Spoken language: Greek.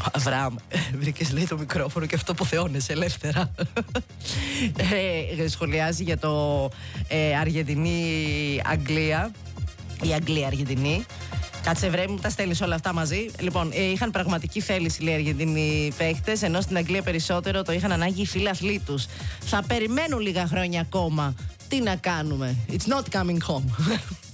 Αβραάμ, βρήκες λέει το μικρόφωνο και αυτό αποθεώνεσαι ελεύθερα. Σχολιάζει για το Αργεντινή-Αγγλία. Η Αγγλία-Αργεντινή. Κάτσε βρε, μου τα στέλνεις όλα αυτά μαζί. Λοιπόν, είχαν πραγματική θέληση, λέει, οι Αργεντινοί παίχτες, ενώ στην Αγγλία περισσότερο το είχαν ανάγκη οι φίλαθλοι τους. Θα περιμένουν λίγα χρόνια ακόμα. Τι να κάνουμε. It's not coming home.